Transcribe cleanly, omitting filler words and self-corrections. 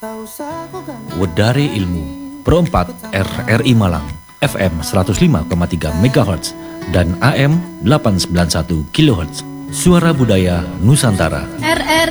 Wedare Ilmu Pro 4 RRI Malang FM 105,3 MHz dan AM 891 kHz. Suara Budaya Nusantara. RRI